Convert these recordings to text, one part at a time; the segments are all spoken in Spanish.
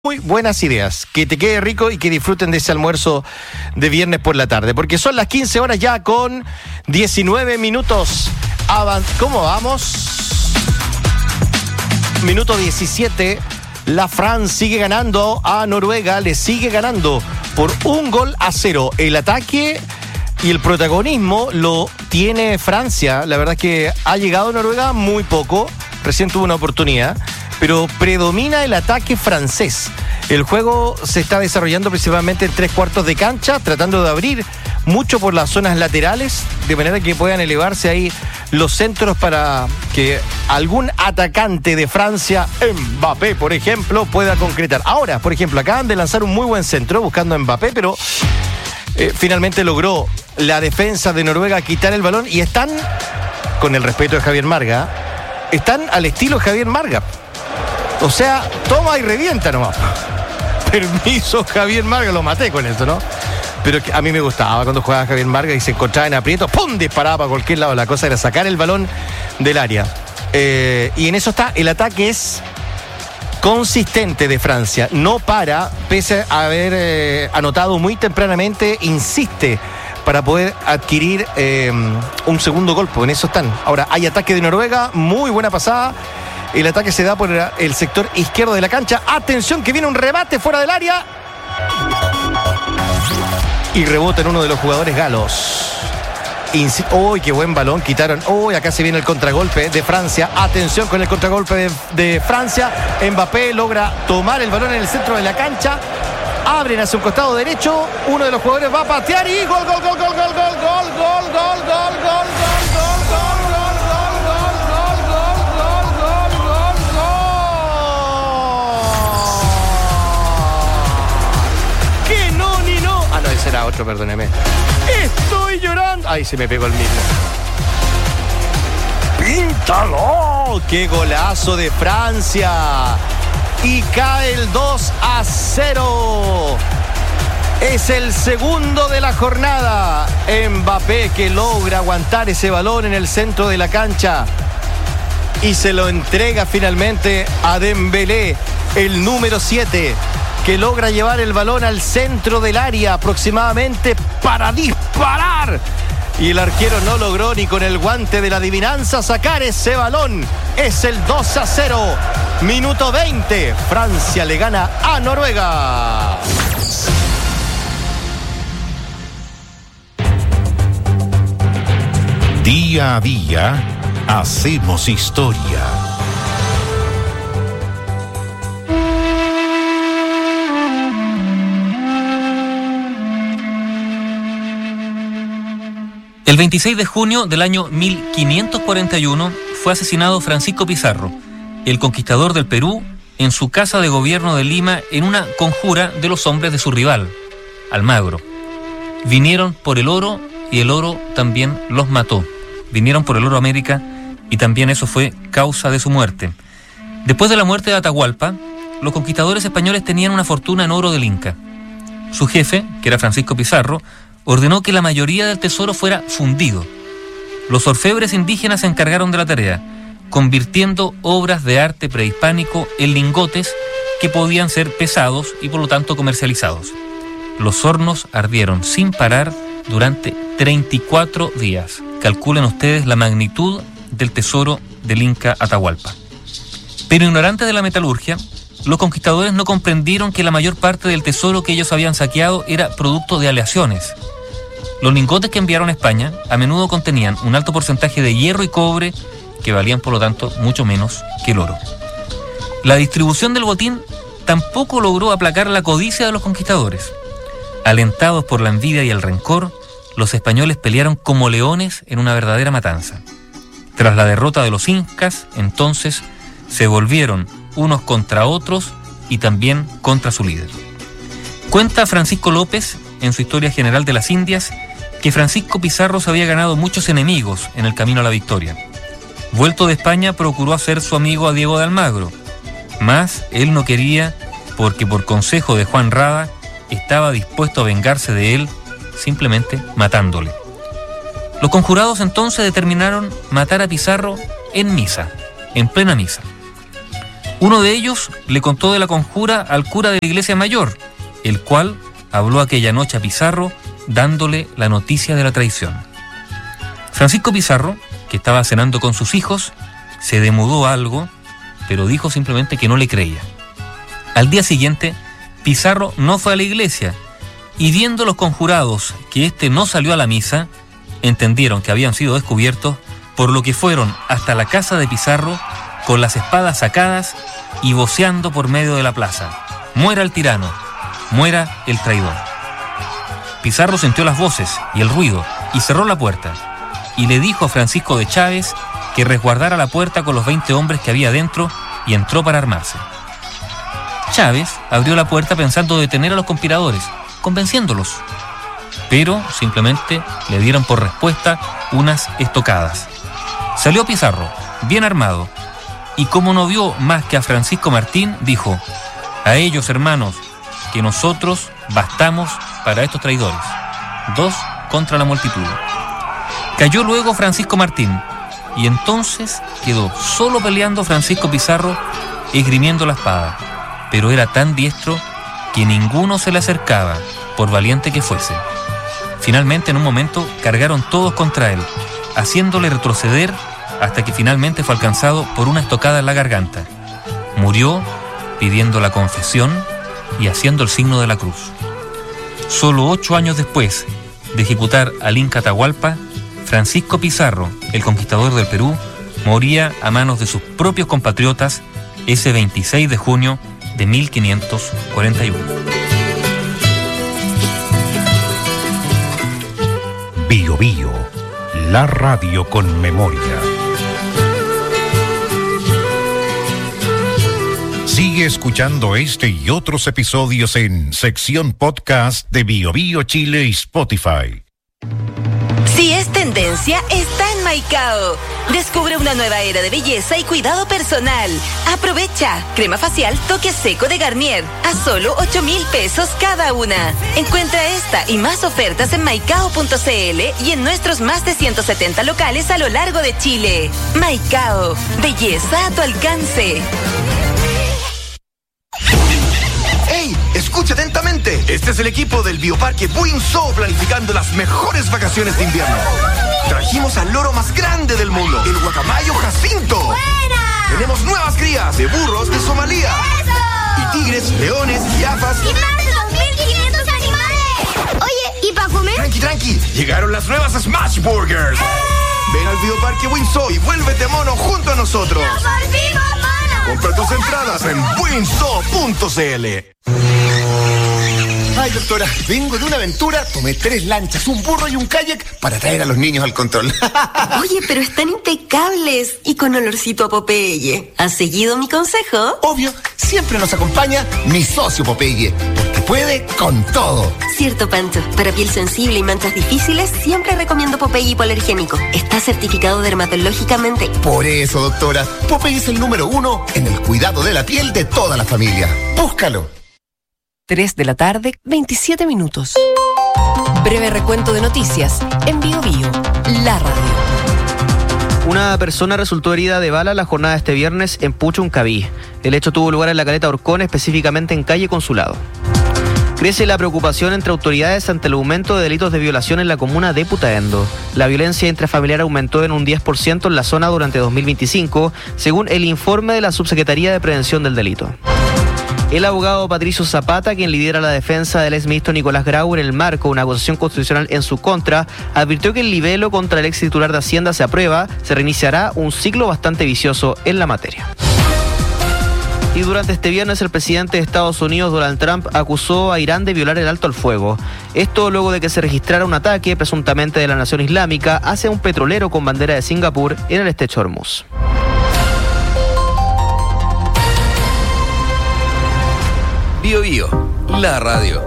Muy buenas ideas, que te quede rico y que disfruten de ese almuerzo de viernes por la tarde, porque son las 15 horas ya con 19 minutos. ¿Cómo vamos? Minuto 17, la France sigue ganando a Noruega, le sigue ganando por 1-0. El ataque y el protagonismo lo tiene Francia. La verdad es que ha llegado Noruega muy poco, recién tuvo una oportunidad, pero predomina el ataque francés. El juego se está desarrollando principalmente en 3/4 de cancha, tratando de abrir mucho por las zonas laterales, de manera que puedan elevarse ahí los centros para que algún atacante de Francia, Mbappé, por ejemplo, pueda concretar. Ahora, por ejemplo, acaban de lanzar un muy buen centro buscando a Mbappé, pero finalmente logró la defensa de Noruega quitar el balón y están, con el respeto de Javier Marga, están al estilo Javier Marga. O sea, toma y revienta nomás. Permiso, Javier Marga, lo maté con eso, ¿no? Pero a mí me gustaba cuando jugaba Javier Marga y se encontraba en aprieto, ¡pum!, disparaba para cualquier lado. La cosa era sacar el balón del área. Y en eso está, el ataque es consistente de Francia. No para, pese a haber anotado muy tempranamente, insiste para poder adquirir un segundo gol. En eso están. Ahora, hay ataque de Noruega, muy buena pasada. El ataque se da por el sector izquierdo de la cancha. Atención que viene un rebate fuera del área. Y rebota en uno de los jugadores galos. ¡Uy, qué buen balón! Quitaron. ¡Uy, acá se viene el contragolpe de Francia! Atención con el contragolpe de Francia. Mbappé logra tomar el balón en el centro de la cancha. Abren hacia un costado derecho. Uno de los jugadores va a patear y gol, gol, gol, gol, gol, gol, gol, gol, gol, gol, gol, gol, gol. Será otro, perdóneme. Estoy llorando. Ay, se me pegó el mismo. ¡Píntalo! ¡Qué golazo de Francia! Y cae el 2-0. Es el segundo de la jornada. Mbappé que logra aguantar ese balón en el centro de la cancha. Y se lo entrega finalmente a Dembélé, el número 7. Que logra llevar el balón al centro del área aproximadamente para disparar. Y el arquero no logró ni con el guante de la adivinanza sacar ese balón. Es el 2-0. Minuto 20. Francia le gana a Noruega. Día a día hacemos historia. El 26 de junio del año 1541 fue asesinado Francisco Pizarro, el conquistador del Perú, en su casa de gobierno de Lima en una conjura de los hombres de su rival, Almagro. Vinieron por el oro y el oro también los mató. Vinieron por el oro a América y también eso fue causa de su muerte. Después de la muerte de Atahualpa, los conquistadores españoles tenían una fortuna en oro del Inca. Su jefe, que era Francisco Pizarro, ordenó que la mayoría del tesoro fuera fundido. Los orfebres indígenas se encargaron de la tarea, convirtiendo obras de arte prehispánico en lingotes que podían ser pesados y por lo tanto comercializados. Los hornos ardieron sin parar durante 34 días. Calculen ustedes la magnitud del tesoro del Inca Atahualpa. Pero ignorantes de la metalurgia, los conquistadores no comprendieron que la mayor parte del tesoro que ellos habían saqueado era producto de aleaciones. Los lingotes que enviaron a España a menudo contenían un alto porcentaje de hierro y cobre que valían por lo tanto mucho menos que el oro. La distribución del botín tampoco logró aplacar la codicia de los conquistadores. Alentados por la envidia y el rencor, los españoles pelearon como leones en una verdadera matanza. Tras la derrota de los incas, entonces se volvieron unos contra otros y también contra su líder. Cuenta Francisco López, en su Historia General de las Indias, que Francisco Pizarro se había ganado muchos enemigos en el camino a la victoria. Vuelto de España, procuró hacer su amigo a Diego de Almagro, mas él no quería porque por consejo de Juan Rada estaba dispuesto a vengarse de él simplemente matándole. Los conjurados entonces determinaron matar a Pizarro en misa, en plena misa. Uno de ellos le contó de la conjura al cura de la iglesia mayor, el cual habló aquella noche a Pizarro dándole la noticia de la traición. Francisco Pizarro, que estaba cenando con sus hijos, se demudó algo, pero dijo simplemente que no le creía. Al día siguiente, Pizarro no fue a la iglesia, y viendo los conjurados que éste no salió a la misa, entendieron que habían sido descubiertos, por lo que fueron hasta la casa de Pizarro con las espadas sacadas y voceando por medio de la plaza: «Muera el tirano, muera el traidor». Pizarro sintió las voces y el ruido y cerró la puerta, y le dijo a Francisco de Chávez que resguardara la puerta con los 20 hombres que había dentro, y entró para armarse. Chávez abrió la puerta pensando detener a los conspiradores, convenciéndolos, pero simplemente le dieron por respuesta unas estocadas. Salió Pizarro, bien armado, y como no vio más que a Francisco Martín, dijo: «A ellos, hermanos, que nosotros bastamos para estos traidores, 2 contra la multitud». Cayó luego Francisco Martín, y entonces quedó solo peleando Francisco Pizarro, esgrimiendo la espada, pero era tan diestro que ninguno se le acercaba, por valiente que fuese. Finalmente, en un momento, cargaron todos contra él, haciéndole retroceder hasta que finalmente fue alcanzado por una estocada en la garganta. Murió pidiendo la confesión y haciendo el signo de la cruz. Solo 8 años después de ejecutar al Inca Atahualpa, Francisco Pizarro, el conquistador del Perú, moría a manos de sus propios compatriotas ese 26 de junio de 1541. Bio Bio, la radio con memoria. Sigue escuchando este y otros episodios en sección podcast de Bio Bio Chile y Spotify. Si es tendencia, está en Maicao. Descubre una nueva era de belleza y cuidado personal. Aprovecha. Crema facial Toque Seco de Garnier a solo 8,000 pesos cada una. Encuentra esta y más ofertas en maicao.cl y en nuestros más de 170 locales a lo largo de Chile. Maicao. Belleza a tu alcance. ¡Ey! Escucha atentamente. Este es el equipo del Bioparque Buinzó planificando las mejores vacaciones de invierno. Trajimos al loro más grande del mundo, el guacamayo Jacinto. ¡Buena! Tenemos nuevas crías de burros de Somalia. ¡Eso! Y tigres, leones, jirafas. ¡Y más de 2.500 animales! Oye, ¿y para comer? Tranqui. Llegaron las nuevas Smash Burgers. Ven al Bioparque Buinzó y vuélvete mono junto a nosotros. ¡Nos volvimos monos! Compra tus entradas en buinzó.cl. Ay, doctora, vengo de una aventura, tomé 3 lanchas, un burro y un kayak para traer a los niños al control. Oye, pero están impecables y con olorcito a Popeye. ¿Has seguido mi consejo? Obvio, siempre nos acompaña mi socio Popeye, porque puede con todo. Cierto, Pancho. Para piel sensible y manchas difíciles, siempre recomiendo Popeye hipoalergénico. Está certificado dermatológicamente. Por eso, doctora, Popeye es el número 1 en el cuidado de la piel de toda la familia. Búscalo. 3 de la tarde, 27 minutos. Breve recuento de noticias en Bio Bio, la radio. Una persona resultó herida de bala la jornada de este viernes en Puchuncaví. El hecho tuvo lugar en la caleta Orcón, específicamente en calle Consulado. Crece la preocupación entre autoridades ante el aumento de delitos de violación en la comuna de Putaendo. La violencia intrafamiliar aumentó en un 10% en la zona durante 2025, según el informe de la Subsecretaría de Prevención del Delito. El abogado Patricio Zapata, quien lidera la defensa del exministro Nicolás Grau en el marco de una acusación constitucional en su contra, advirtió que el libelo contra el ex titular de Hacienda se aprueba, se reiniciará un ciclo bastante vicioso en la materia. Y durante este viernes el presidente de Estados Unidos, Donald Trump, acusó a Irán de violar el alto al fuego. Esto luego de que se registrara un ataque, presuntamente de la nación islámica, hacia un petrolero con bandera de Singapur en el estrecho Hormuz. Bio Bio, la radio.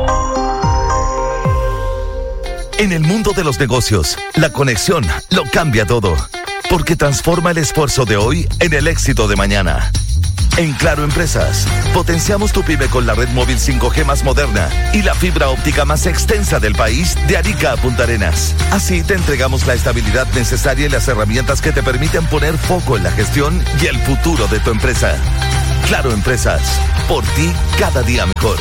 En el mundo de los negocios, la conexión lo cambia todo, porque transforma el esfuerzo de hoy en el éxito de mañana. En Claro Empresas, potenciamos tu pyme con la red móvil 5G más moderna y la fibra óptica más extensa del país de Arica a Punta Arenas. Así te entregamos la estabilidad necesaria y las herramientas que te permiten poner foco en la gestión y el futuro de tu empresa. Claro Empresas, por ti cada día mejor.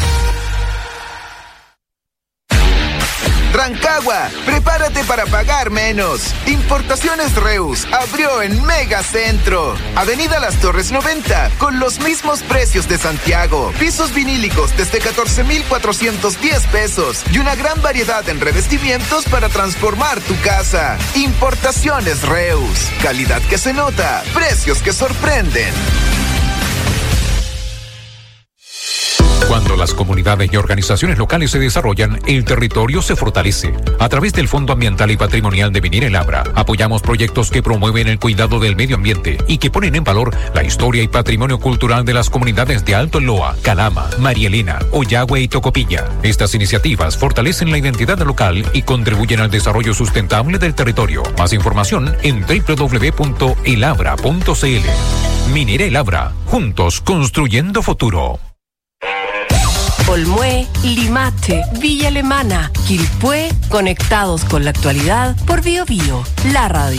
Rancagua, prepárate para pagar menos. Importaciones Reus abrió en Megacentro. Avenida Las Torres 90, con los mismos precios de Santiago. Pisos vinílicos desde 14,410 pesos y una gran variedad en revestimientos para transformar tu casa. Importaciones Reus, calidad que se nota, precios que sorprenden. Cuando las comunidades y organizaciones locales se desarrollan, el territorio se fortalece. A través del Fondo Ambiental y Patrimonial de Minera El Abra, apoyamos proyectos que promueven el cuidado del medio ambiente y que ponen en valor la historia y patrimonio cultural de las comunidades de Alto Loa, Calama, María Elena, Ollagüe y Tocopilla. Estas iniciativas fortalecen la identidad local y contribuyen al desarrollo sustentable del territorio. Más información en www.elabra.cl. Minera El Abra, juntos construyendo futuro. Olmué, Limache, Villa Alemana, Quilpué, conectados con la actualidad por BioBio, la radio.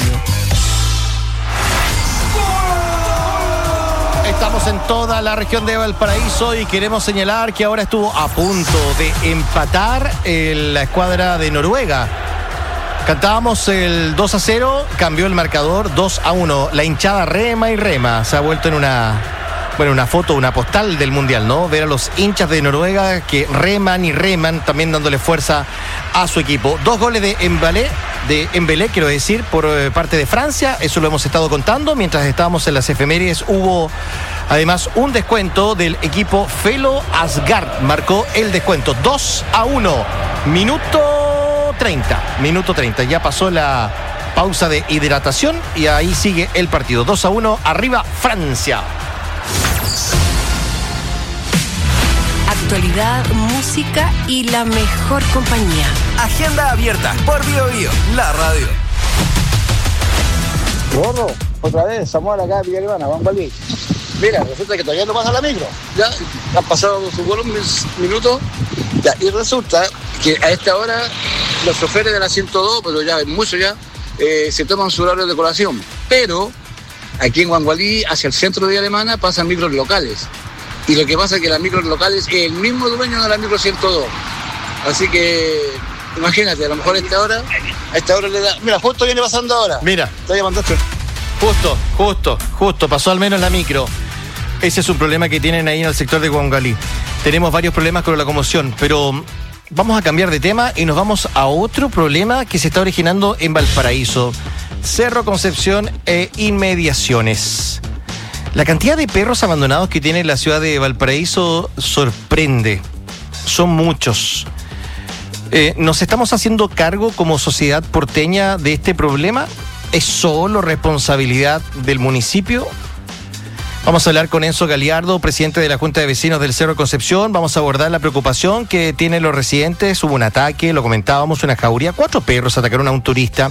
Estamos en toda la región de Valparaíso y queremos señalar que ahora estuvo a punto de empatar la escuadra de Noruega. Cantábamos el 2-0, cambió el marcador 2-1. La hinchada rema y rema. Se ha vuelto en una foto, una postal del Mundial, ¿no? Ver a los hinchas de Noruega que reman y reman, también dándole fuerza a su equipo. 2 goles de Embelé, quiero decir, por parte de Francia. Eso lo hemos estado contando. Mientras estábamos en las efemérides, hubo además un descuento del equipo Felo Asgard. Marcó el descuento 2-1. Minuto 30. Ya pasó la pausa de hidratación y ahí sigue el partido. 2-1, arriba Francia. Actualidad, música y la mejor compañía. Agenda abierta por BioBio, la radio. Gorro, otra vez, Samuel acá de Villa Alemana, Juan Valví. Mira, resulta que todavía no pasa la micro. Ya han pasado sus buenos minutos. Ya, y resulta que a esta hora los choferes de la 102, pero ya es mucho ya, se toman su horario de colación. Pero aquí en Guangualí, hacia el centro de Villa Alemana, pasan micros locales. Y lo que pasa es que las micros locales es el mismo dueño de la micro 102. Así que, imagínate, a lo mejor a esta hora le da... Mira, justo viene pasando ahora. Mira. Te voy a mandar. Justo, pasó al menos la micro. Ese es un problema que tienen ahí en el sector de Guangualí. Tenemos varios problemas con la locomoción, pero vamos a cambiar de tema y nos vamos a otro problema que se está originando en Valparaíso. Cerro Concepción e inmediaciones. La cantidad de perros abandonados que tiene la ciudad de Valparaíso sorprende. Son muchos. ¿Nos estamos haciendo cargo como sociedad porteña de este problema? ¿Es solo responsabilidad del municipio? Vamos a hablar con Enzo Galiardo, presidente de la Junta de Vecinos del Cerro Concepción. Vamos a abordar la preocupación que tienen los residentes. Hubo un ataque, lo comentábamos, una jauría. 4 perros atacaron a un turista.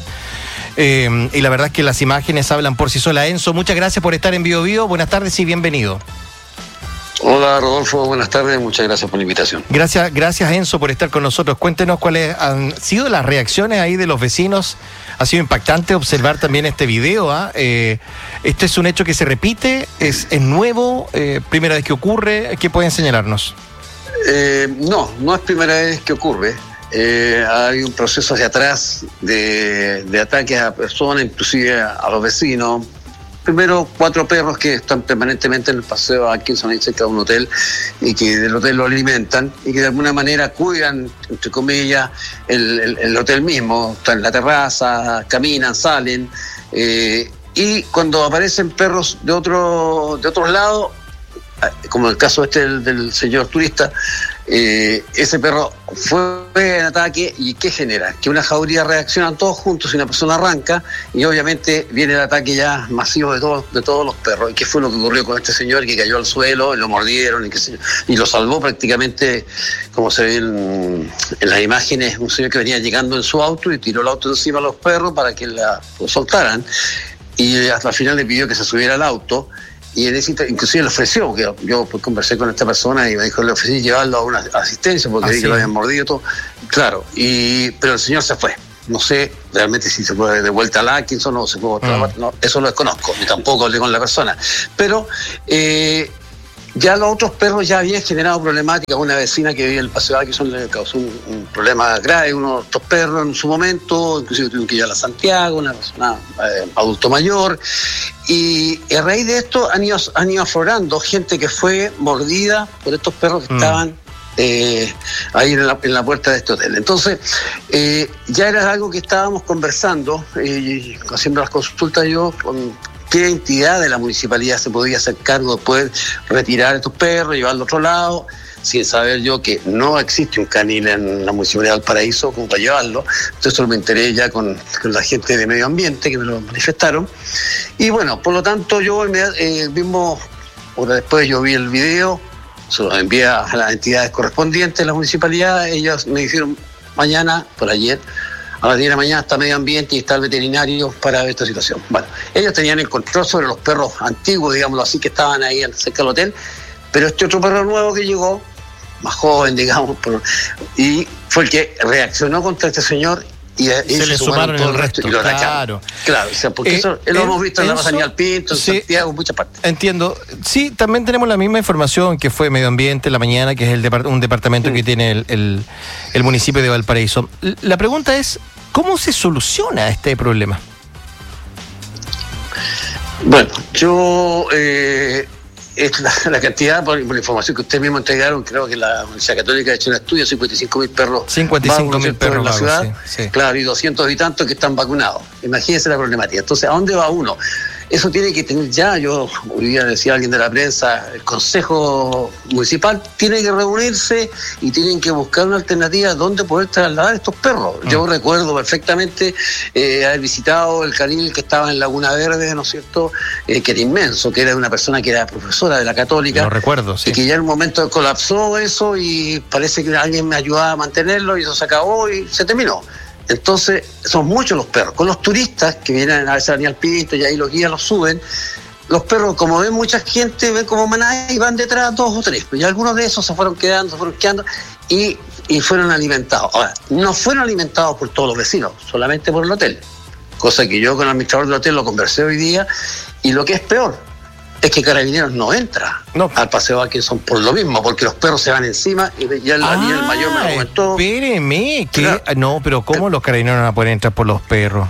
Y la verdad es que las imágenes hablan por sí solas. Enzo, muchas gracias por estar en BioBio. Buenas tardes y bienvenido. Hola Rodolfo, buenas tardes, muchas gracias por la invitación. Gracias Enzo por estar con nosotros. Cuéntenos cuáles han sido las reacciones ahí de los vecinos. Ha sido impactante observar también este video. ¿Este es un hecho que se repite? ¿Es nuevo? ¿Primera vez que ocurre? ¿Qué pueden señalarnos? No es primera vez que ocurre. Hay un proceso hacia atrás de ataques a personas, inclusive a los vecinos. Primero, 4 perros que están permanentemente en el paseo aquí en San Luis, cerca de un hotel, y que del hotel lo alimentan y que de alguna manera cuidan, entre comillas, el hotel mismo. Están en la terraza, caminan, salen, y cuando aparecen perros de otros lados, como el caso del señor turista, ese perro fue en ataque. ¿Y qué genera? Que una jauría reaccionan todos juntos y una persona arranca y obviamente viene el ataque ya masivo de todos los perros. ¿Y qué fue lo que ocurrió con este señor que cayó al suelo y lo mordieron y lo salvó prácticamente, como se ve en las imágenes, un señor que venía llegando en su auto y tiró el auto encima a los perros para que lo soltaran, y hasta el final le pidió que se subiera al auto. Y inclusive le ofreció, que yo conversé con esta persona y me dijo, le ofrecí llevarlo a una asistencia porque vi que lo habían mordido todo. Claro, pero el señor se fue. No sé realmente si se fue de vuelta al Atkinson o se fue a otra parte. No, eso lo desconozco, ni tampoco hablé con la persona. Pero Ya los otros perros ya habían generado problemática. Una vecina que vivía en el Paseo Atkinson le causó un problema grave, uno de estos perros en su momento, inclusive tuvieron que llevar a Santiago, una persona adulto mayor. Y a raíz de esto han ido aflorando gente que fue mordida por estos perros que estaban ahí en la puerta de este hotel. Entonces, ya era algo que estábamos conversando, haciendo las consultas yo con qué entidad de la municipalidad se podía hacer cargo de poder retirar a estos perros, llevarlos a otro lado, sin saber yo que no existe un canil en la municipalidad de Valparaíso como para llevarlo. Entonces eso me enteré ya con la gente de medio ambiente que me lo manifestaron. Y bueno, por lo tanto yo mismo, horas después yo vi el video, se lo envié a las entidades correspondientes de la municipalidad. Ellos me dijeron mañana, por ayer, a las 10 de la mañana está medio ambiente y está el veterinario para ver esta situación. Bueno, ellos tenían el control sobre los perros antiguos, digámoslo así, que estaban ahí cerca del hotel, pero este otro perro nuevo que llegó, más joven, digamos, y fue el que reaccionó contra este señor y se le sumaron todo el resto. Y lo claro, o sea, porque eso lo hemos visto en la Plaza Aníbal Pinto, en Santiago, en muchas partes. Entiendo. Sí, también tenemos la misma información que fue Medio Ambiente en la mañana, que es un departamento que tiene el municipio de Valparaíso. La pregunta es, ¿cómo se soluciona este problema? Bueno, yo... es la cantidad, por la información que ustedes mismos entregaron, creo que la Universidad Católica ha hecho un estudio, 55.000 perros 55.000 perros en la ciudad, sí. Claro, y 200 y tantos que están vacunados. Imagínense la problemática. Entonces, ¿a dónde va uno? Eso tiene que tener ya, yo hoy día decía alguien de la prensa, el Consejo Municipal tiene que reunirse y tienen que buscar una alternativa donde poder trasladar estos perros. Yo recuerdo perfectamente haber visitado el canil que estaba en Laguna Verde, ¿no es cierto?, que era inmenso, que era una persona que era profesora de la Católica. Lo recuerdo, sí. Y que ya en un momento colapsó eso y parece que alguien me ayudaba a mantenerlo y eso se acabó y se terminó. Entonces, son muchos los perros. Con los turistas que vienen a veces a Aníbal Pinto y ahí los guías los suben, los perros, como ven mucha gente, ven como manada y van detrás 2 o 3. Y algunos de esos se fueron quedando y fueron alimentados. Ahora, no fueron alimentados por todos los vecinos, solamente por el hotel. Cosa que yo con el administrador del hotel lo conversé hoy día. Y lo que es peor es que Carabineros no entra al Paseo Atkinson por lo mismo, porque los perros se van encima y ya el mayor me lo comentó. Espéreme, no, pero ¿cómo los Carabineros no van a poder entrar por los perros?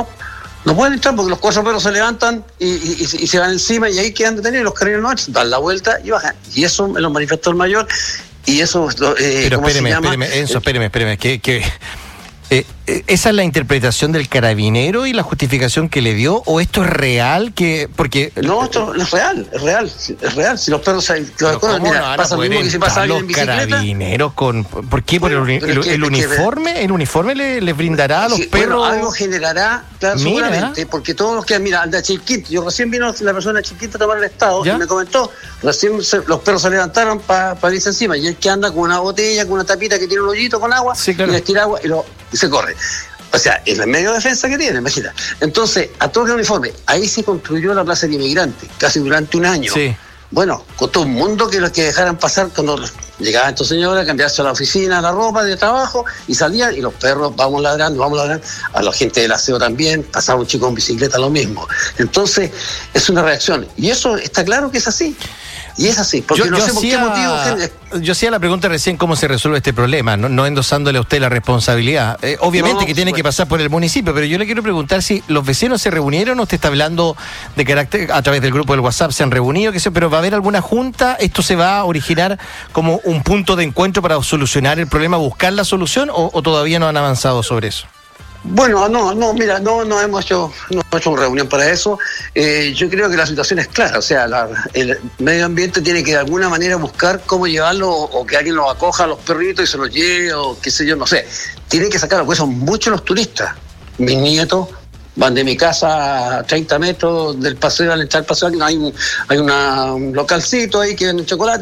No pueden entrar porque los 4 perros se levantan y se van encima y ahí quedan detenidos. Los Carabineros no entran, dan la vuelta y bajan. Y eso me lo manifestó el mayor. Y eso pero espéreme, que ¿esa es la interpretación del carabinero y la justificación que le dio? ¿O esto es real? Porque no, esto es real. Si los perros pasa lo mismo que si pasa alguien en bicicleta. Carabineros ¿por qué? ¿Por el uniforme? ¿El uniforme les brindará a los perros? Bueno, algo generará, claro, seguramente, porque todos los que anda Chilquinto, yo recién vino la persona de Chilquinto a tomar el estado y me comentó, recién los perros se levantaron para irse encima, y él que anda con una botella, con una tapita que tiene un hoyito con agua, y les tira agua y se corre. O sea, es la medio defensa que tiene, imagina. Entonces, a todo el uniforme, ahí se construyó la Plaza del Inmigrante, casi durante un año. Sí. Bueno, con todo el mundo que los que dejaran pasar cuando llegaban estos señores a cambiarse a la oficina, la ropa de trabajo, y salían, y los perros vamos ladrando, a la gente del aseo también, pasaba un chico en bicicleta, lo mismo. Entonces, es una reacción. Y eso está claro que es así. Y es así, porque no sé por qué motivo. Yo hacía la pregunta recién cómo se resuelve este problema, no endosándole a usted la responsabilidad. Obviamente que tiene que pasar por el municipio, pero yo le quiero preguntar si los vecinos se reunieron o usted está hablando de carácter, a través del grupo del WhatsApp se han reunido, pero ¿va a haber alguna junta? ¿Esto se va a originar como un punto de encuentro para solucionar el problema, buscar la solución o todavía no han avanzado sobre eso? Bueno, no hemos hecho una reunión para eso. Yo creo que la situación es clara, o sea, el medio ambiente tiene que de alguna manera buscar cómo llevarlo o que alguien los acoja a los perritos y se los lleve o qué sé yo, no sé. Tienen que sacarlo, porque son muchos los turistas. Mis nietos van de mi casa a 30 metros del paseo, al entrar al paseo, hay un localcito ahí que vende chocolate,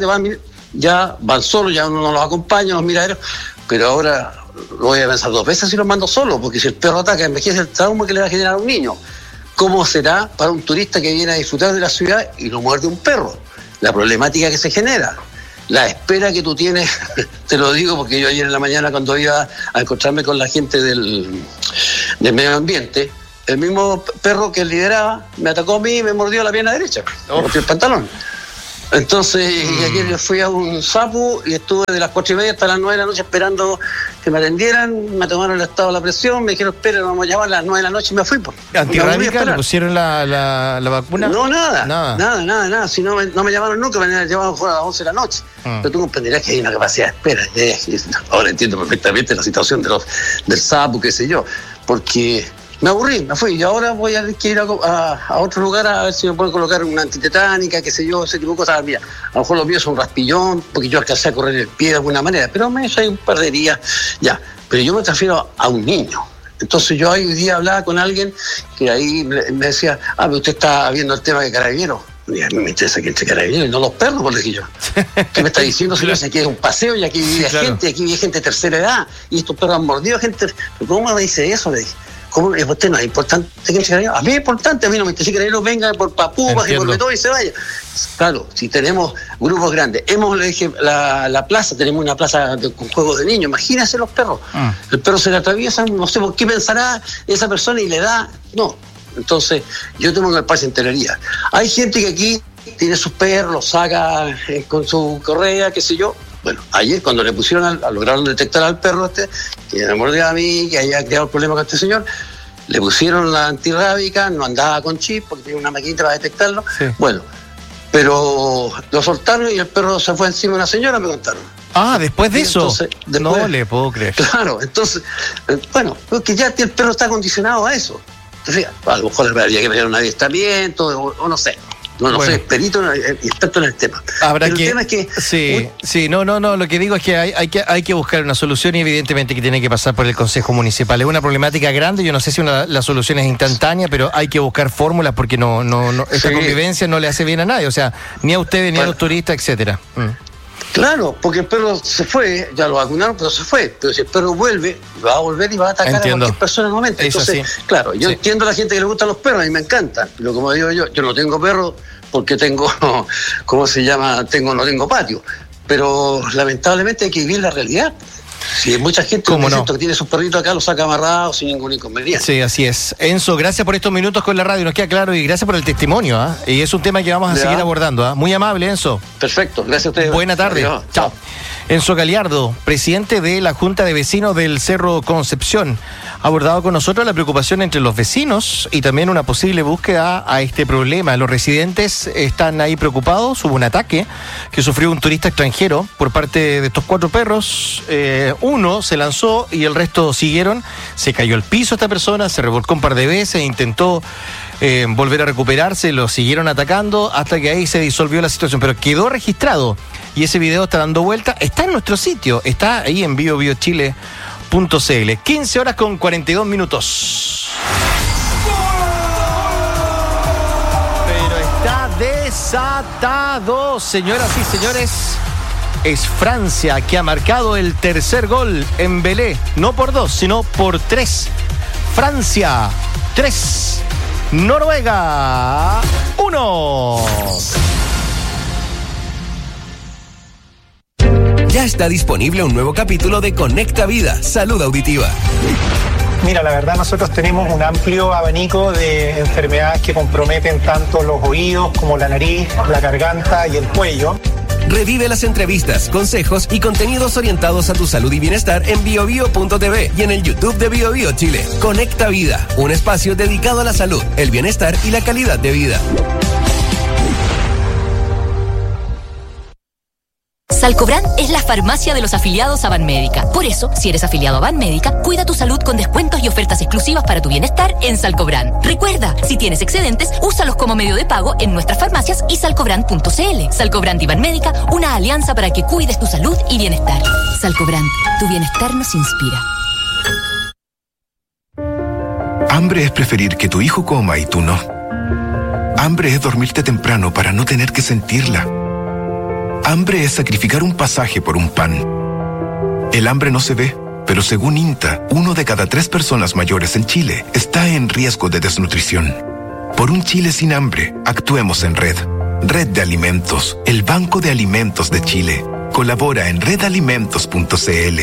ya van solos, ya uno no los acompaña, los miraderos, pero ahora lo voy a pensar 2 veces si los mando solo, porque si el perro ataca, envejece el trauma que le va a generar a un niño. ¿Cómo será para un turista que viene a disfrutar de la ciudad y lo muerde un perro? La problemática que se genera, la espera que tú tienes, te lo digo porque yo ayer en la mañana cuando iba a encontrarme con la gente del medio ambiente, el mismo perro que lideraba me atacó a mí y me mordió la pierna derecha, el pantalón. Entonces, y ayer yo fui a un sapo y estuve de las 4:30 hasta las 9 de la noche esperando que me atendieran, me tomaron el estado de la presión, me dijeron, espera, vamos a llamar a las 9 de la noche y me fui. ¿Antirrábica? ¿Le pusieron la vacuna? No, nada. Si no me llamaron nunca, me llamaron a las 11 de la noche. Pero tú comprenderás que hay una capacidad de espera. Ahora entiendo perfectamente la situación del sapo, qué sé yo, porque... Me aburrí, me fui, y ahora voy a tener que ir a otro lugar a ver si me pueden colocar una antitetánica, qué sé yo, ese tipo de cosas. Mira, a lo mejor los míos son un raspillón, porque yo alcancé a correr el pie de alguna manera, pero me hizo ahí un par de días, ya. Pero yo me transfiero a un niño. Entonces yo hoy día hablaba con alguien que ahí me decía, pero usted está viendo el tema de Carabineros. Y a mí me interesa que entre Carabineros y no los perros, por decir yo. ¿Qué me está diciendo, señor? Si aquí es un paseo y aquí vive gente, aquí vive gente de tercera edad, y estos perros han mordido gente. ¿Cómo me dice eso? Le dije. ¿Cómo? ¿Usted no es importante que entre Carabineros? A mí es importante, a mí no me interesa que Carabineros venga por Papúas y por Betó y se vaya. Claro, si tenemos grupos grandes, le dije, la plaza, tenemos una plaza con juegos de niños, imagínense los perros. El perro se le atraviesa, no sé por qué pensará esa persona y le da. No. Entonces, yo tengo que pasar en telería. Hay gente que aquí tiene sus perros, los saca con su correa, qué sé yo. Bueno, ayer cuando le pusieron, lograron detectar al perro que me mordió a mí, que había creado el problema con este señor, le pusieron la antirrábica, no andaba con chip porque tenía una maquinita para detectarlo. Sí. Bueno, pero lo soltaron y el perro se fue encima de una señora, me contaron. ¿Después de eso? Entonces, no le puedo creer. Claro, entonces, bueno, porque ya el perro está condicionado a eso. Entonces, a lo mejor habría que ver un adiestramiento o no sé. No sé, perito experto en el tema. Pero el tema es que... Sí, no, lo que digo es que hay que buscar una solución y evidentemente que tiene que pasar por el Consejo Municipal. Es una problemática grande, yo no sé si la solución es instantánea, pero hay que buscar fórmulas porque esta convivencia no le hace bien a nadie, o sea, ni a ustedes, ni a los turistas, etcétera. Claro, porque el perro se fue, ya lo vacunaron, pero se fue. Pero si el perro vuelve, va a volver y va a atacar a cualquier persona en un momento. Entonces, claro, yo entiendo a la gente que le gustan los perros, a mí me encantan. Pero como digo yo no tengo perro porque tengo, ¿cómo se llama? No tengo patio. Pero lamentablemente hay que vivir la realidad. Si hay mucha gente que tiene sus perritos acá, los saca amarrados sin ningún inconveniente. Sí, así es. Enzo, gracias por estos minutos con la radio, nos queda claro, y gracias por el testimonio. Y es un tema que vamos a seguir abordando. Muy amable, Enzo. Perfecto, gracias a ustedes. Buena tarde. Chao. Enzo Galiardo, presidente de la Junta de Vecinos del Cerro Concepción, ha abordado con nosotros la preocupación entre los vecinos y también una posible búsqueda a este problema. Los residentes están ahí preocupados. Hubo un ataque que sufrió un turista extranjero por parte de estos 4 perros. Uno se lanzó y el resto siguieron. Se cayó al piso esta persona, se revolcó un par de veces, intentó volver a recuperarse, lo siguieron atacando hasta que ahí se disolvió la situación, pero quedó registrado y ese video está dando vuelta, está en nuestro sitio, está ahí en biobiochile.cl. 15:42. Pero está desatado, señoras y señores. Es Francia que ha marcado el tercer gol en Belé, no por 2, sino por 3. Francia 3, Noruega 1. Ya está disponible un nuevo capítulo de Conecta Vida, Salud Auditiva. Mira, la verdad nosotros tenemos un amplio abanico de enfermedades que comprometen tanto los oídos como la nariz, la garganta y el cuello. Revive las entrevistas, consejos y contenidos orientados a tu salud y bienestar en biobio.tv y en el YouTube de BioBio Chile. Conecta Vida, un espacio dedicado a la salud, el bienestar y la calidad de vida. Salcobran es la farmacia de los afiliados a Banmédica. Por eso, si eres afiliado a Banmédica, cuida tu salud con descuentos y ofertas exclusivas para tu bienestar en Salcobran. Recuerda, si tienes excedentes, úsalos como medio de pago en nuestras farmacias y salcobran.cl. Salcobran y Banmédica, una alianza para que cuides tu salud y bienestar. Salcobran, tu bienestar nos inspira. Hambre es preferir que tu hijo coma y tú no. Hambre es dormirte temprano para no tener que sentirla. Hambre es sacrificar un pasaje por un pan. El hambre no se ve, pero según INTA, 1 de cada 3 personas mayores en Chile está en riesgo de desnutrición. Por un Chile sin hambre, actuemos en red. Red de Alimentos, el Banco de Alimentos de Chile. Colabora en redalimentos.cl.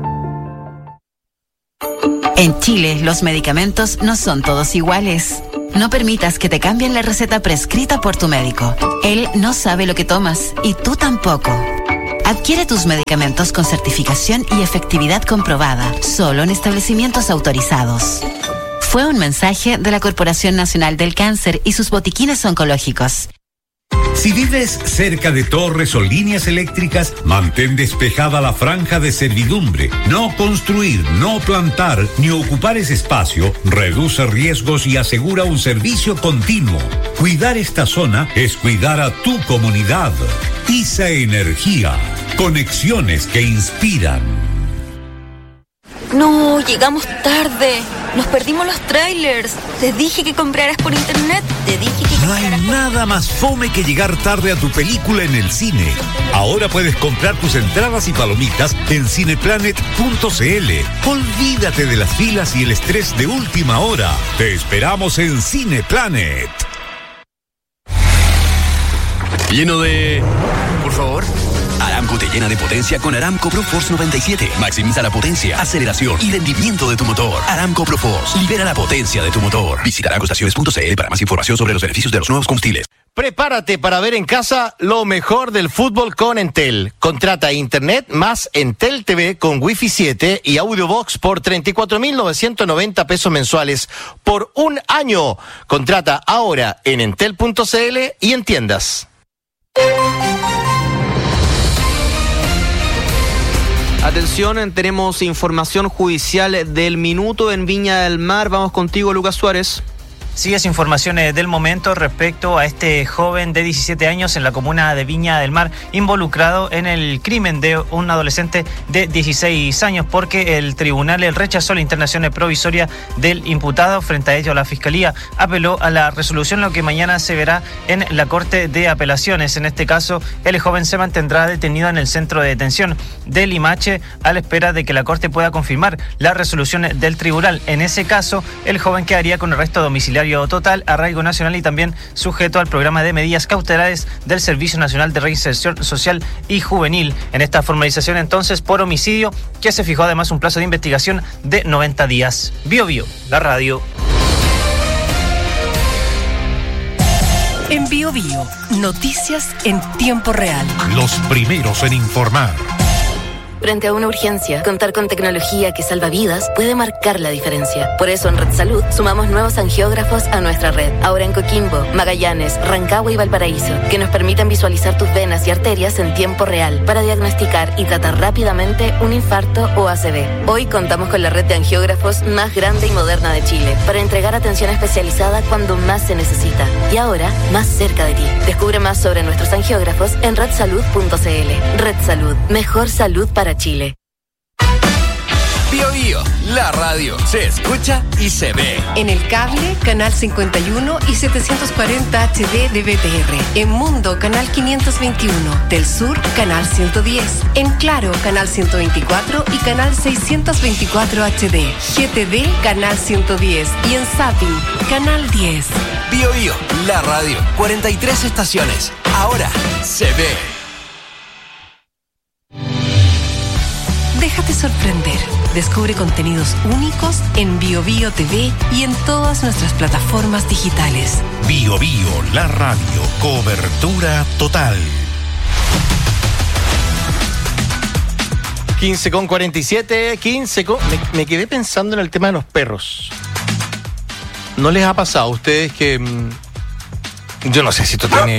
En Chile, los medicamentos no son todos iguales. No permitas que te cambien la receta prescrita por tu médico. Él no sabe lo que tomas y tú tampoco. Adquiere tus medicamentos con certificación y efectividad comprobada, solo en establecimientos autorizados. Fue un mensaje de la Corporación Nacional del Cáncer y sus botiquines oncológicos. Si vives cerca de torres o líneas eléctricas, mantén despejada la franja de servidumbre. No construir, no plantar, ni ocupar ese espacio reduce riesgos y asegura un servicio continuo. Cuidar esta zona es cuidar a tu comunidad. ISA Energía. Conexiones que inspiran. No, llegamos tarde. Nos perdimos los trailers. Te dije que compraras por internet. No hay nada más fome que llegar tarde a tu película en el cine. Ahora puedes comprar tus entradas y palomitas en cineplanet.cl. Olvídate de las filas y el estrés de última hora. Te esperamos en Cineplanet. Lleno de... Por favor. Aramco te llena de potencia con Aramco ProForce 97. Maximiza la potencia, aceleración y rendimiento de tu motor. Aramco ProForce. Libera la potencia de tu motor. Visita aramcoestaciones.cl para más información sobre los beneficios de los nuevos combustibles. Prepárate para ver en casa lo mejor del fútbol con Entel. Contrata internet más Entel TV con Wi-Fi 7 y AudioBox por 34.990 pesos mensuales por un año. Contrata ahora en entel.cl y en tiendas. Atención, tenemos información judicial del minuto en Viña del Mar. Vamos contigo, Lucas Suárez. Sí, es información del momento respecto a este joven de 17 años en la comuna de Viña del Mar, involucrado en el crimen de un adolescente de 16 años, porque el tribunal rechazó la internación provisoria del imputado. Frente a ello, la Fiscalía apeló a la resolución, lo que mañana se verá en la Corte de Apelaciones. En este caso, el joven se mantendrá detenido en el centro de detención de Limache a la espera de que la Corte pueda confirmar la resolución del tribunal. En ese caso, el joven quedaría con arresto domiciliario total, arraigo nacional y también sujeto al programa de medidas cautelares del Servicio Nacional de Reinserción Social y Juvenil. En esta formalización, entonces, por homicidio, que se fijó además un plazo de investigación de 90 días. Bio Bio, la radio. En Bio Bio, noticias en tiempo real. Los primeros en informar. Frente a una urgencia, contar con tecnología que salva vidas puede marcar la diferencia. Por eso en Red Salud sumamos nuevos angiógrafos a nuestra red. Ahora en Coquimbo, Magallanes, Rancagua y Valparaíso, que nos permitan visualizar tus venas y arterias en tiempo real para diagnosticar y tratar rápidamente un infarto o ACV. Hoy contamos con la red de angiógrafos más grande y moderna de Chile para entregar atención especializada cuando más se necesita. Y ahora, más cerca de ti. Descubre más sobre nuestros angiógrafos en redsalud.cl. Red Salud, mejor salud para Chile. Bio Bio, la radio, se escucha y se ve. En el cable, canal 51 y 740 HD de BTR. En Mundo, canal 521. Del Sur, canal 110. En Claro, canal 124 y canal 624 HD. GTD, canal 110. Y en Zapping, canal 10. Bio Bio, la radio, 43 estaciones. Ahora se ve. Déjate sorprender. Descubre contenidos únicos en Bio Bio TV y en todas nuestras plataformas digitales. Bio Bio, la radio, cobertura total. 15:47, me quedé pensando en el tema de los perros. ¿No les ha pasado a ustedes que... yo no sé si esto tiene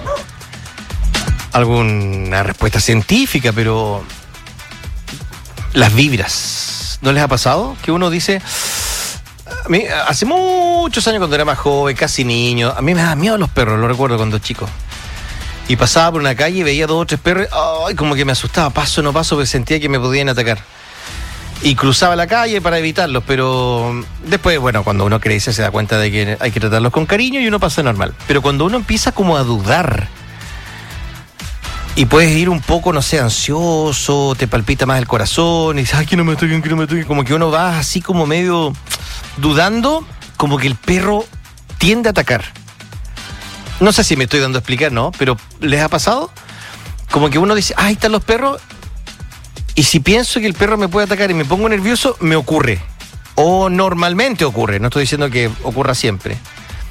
alguna respuesta científica, pero... las vibras, ¿no les ha pasado? Que uno dice, a mí, hace muchos años cuando era más joven, casi niño, a mí me daban miedo los perros, lo recuerdo cuando chico. Y pasaba por una calle y veía 2 o 3 perros, ay, como que me asustaba, paso no paso, porque sentía que me podían atacar. Y cruzaba la calle para evitarlos, pero después, bueno, cuando uno crece se da cuenta de que hay que tratarlos con cariño y uno pasa normal. Pero cuando uno empieza como a dudar, y puedes ir un poco, no sé, ansioso, te palpita más el corazón, y dices, ay, que no me toquen, como que uno va así como medio dudando, como que el perro tiende a atacar. No sé si me estoy dando a explicar, ¿no? Pero ¿les ha pasado? Como que uno dice, ahí están los perros, y si pienso que el perro me puede atacar y me pongo nervioso, me ocurre. O normalmente ocurre, no estoy diciendo que ocurra siempre.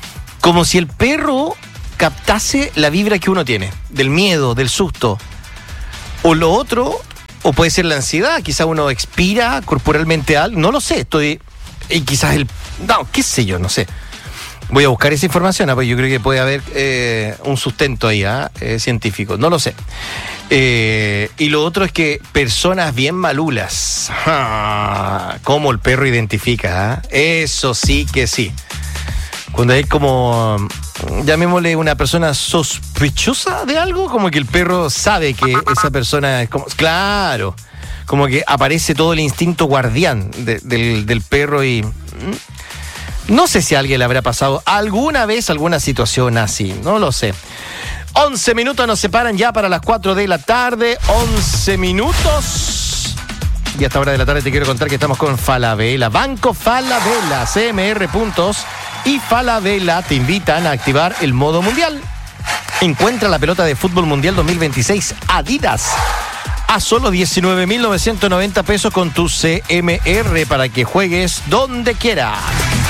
como si el perro captase la vibra que uno tiene, del miedo, del susto. O lo otro, o puede ser la ansiedad, quizás uno expira corporalmente algo, no lo sé, y quizás qué sé yo, no sé. Voy a buscar esa información, pues yo creo que puede haber un sustento ahí, científico, no lo sé. Y lo otro es que personas bien malulas, cómo el perro identifica, eso sí que sí. Cuando hay como, llamémosle una persona sospechosa de algo, como que el perro sabe que esa persona es como, claro, como que aparece todo el instinto guardián del perro y... No sé si a alguien le habrá pasado alguna vez alguna situación así, no lo sé. 11 minutos nos separan ya para las 4 de la tarde, 11 minutos. Y a esta hora de la tarde te quiero contar que estamos con Falabella, Banco Falabella, CMR Puntos y Falabella te invitan a activar el modo mundial. Encuentra la pelota de fútbol mundial 2026 Adidas a solo 19.990 pesos con tu CMR para que juegues donde quieras.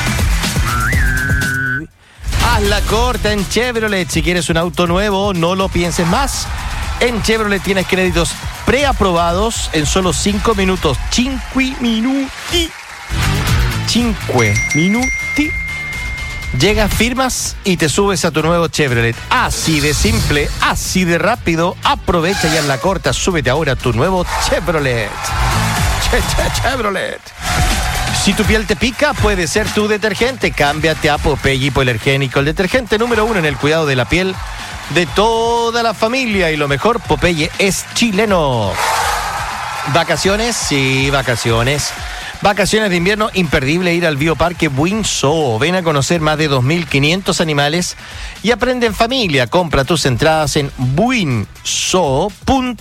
Hazla corta en Chevrolet. Si quieres un auto nuevo, no lo pienses más. En Chevrolet tienes créditos preaprobados en solo 5 minutos. 5 minuti. Llegas, firmas y te subes a tu nuevo Chevrolet. Así de simple, así de rápido. Aprovecha y hazla corta. Súbete ahora a tu nuevo Chevrolet. Chevrolet. Si tu piel te pica, puede ser tu detergente. Cámbiate a Popeye Hipoalergénico, el detergente número 1 en el cuidado de la piel de toda la familia. Y lo mejor, Popeye es chileno. ¿Vacaciones? Sí, vacaciones. Vacaciones de invierno, imperdible ir al Bioparque Buin Zoo. Ven a conocer más de 2.500 animales y aprende en familia. Compra tus entradas en buinzoo.cl.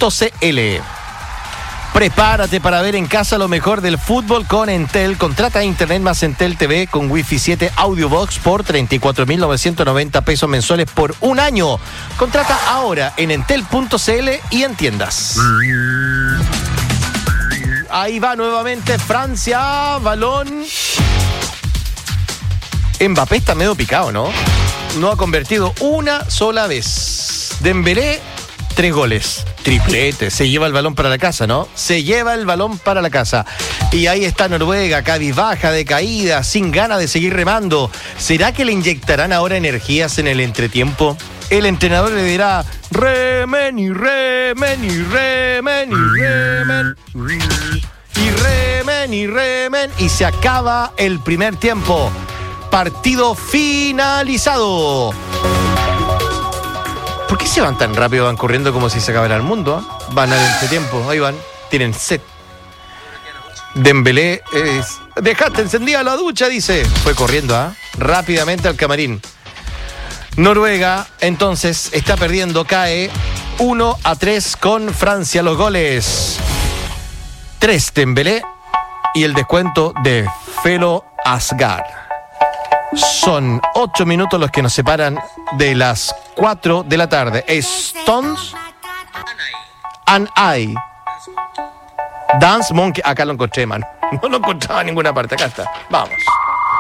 Prepárate para ver en casa lo mejor del fútbol con Entel. Contrata Internet más Entel TV con Wi-Fi 7 AudioBox por 34.990 pesos mensuales por un año. Contrata ahora en entel.cl y en tiendas. Ahí va nuevamente Francia, balón. Mbappé está medio picado, ¿no? No ha convertido una sola vez. Dembélé, 3 goles. Triplete, se lleva el balón para la casa, ¿no? Se lleva el balón para la casa. Y ahí está Noruega, cabizbaja, decaída, sin ganas de seguir remando. ¿Será que le inyectarán ahora energías en el entretiempo? El entrenador le dirá, remen y remen y remen y remen. Y remen y remen. Y se acaba el primer tiempo. Partido finalizado. ¿Por qué se van tan rápido? Van corriendo como si se acabara el mundo. Van al entretiempo, ahí van. Tienen sed. Dembélé dejaste encendida la ducha, dice. Fue corriendo, rápidamente al camarín. Noruega, entonces, está perdiendo. Cae 1-3 con Francia. Los goles. 3 Dembélé y el descuento de Felo Asgard. Son 8 minutos los que nos separan de las 4 de la tarde. Stones and I. Dance Monkey. Acá lo encontré, man. No lo encontraba en ninguna parte. Acá está. Vamos.